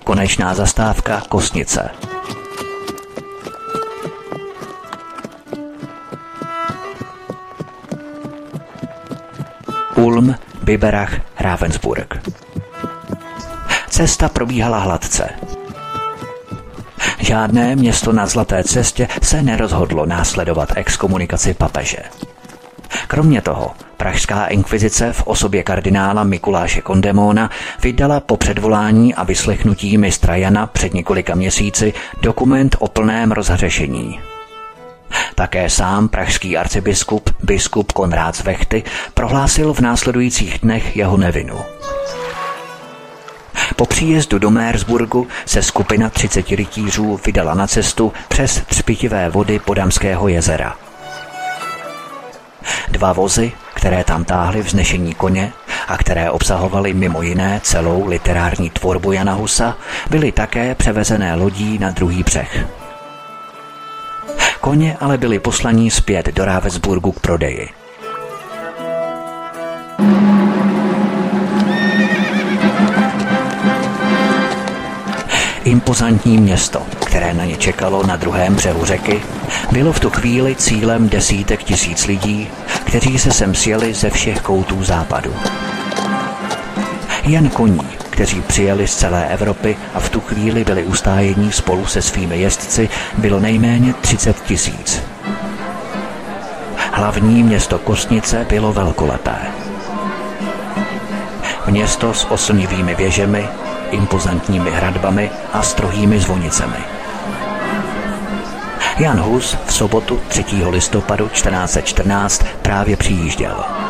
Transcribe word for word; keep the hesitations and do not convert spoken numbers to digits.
Konečná zastávka Kosnice. Ulm, Biberach, Ravensburg. Cesta probíhala hladce. Žádné město na Zlaté cestě se nerozhodlo následovat exkomunikaci papeže. Kromě toho, pražská inkvizice v osobě kardinála Mikuláše Kondemóna vydala po předvolání a vyslechnutí mistra Jana před několika měsíci dokument o plném rozhřešení. Také sám pražský arcibiskup, biskup Konrád z Vechty, prohlásil v následujících dnech jeho nevinu. Po příjezdu do Meersburgu se skupina třiceti rytířů vydala na cestu přes třpitivé vody Podamského jezera. Dva vozy, které tam táhly vznešení koně a které obsahovaly mimo jiné celou literární tvorbu Jana Husa, byly také převezené lodí na druhý břeh. Koně ale byly poslaní zpět do Ravensburgu k prodeji. Impozantní město, které na ně čekalo na druhém břehu řeky, bylo v tu chvíli cílem desítek tisíc lidí, kteří se sem sjeli ze všech koutů západu. Jen koní, kteří přijeli z celé Evropy a v tu chvíli byli ustájení spolu se svými jezdci, bylo nejméně třicet tisíc. Hlavní město Kosnice bylo velkolepé. Město s oslnivými věžemi, impozantními hradbami a strohými zvonicemi. Jan Hus v sobotu třetího listopadu čtrnáct set čtrnáct právě přijížděl.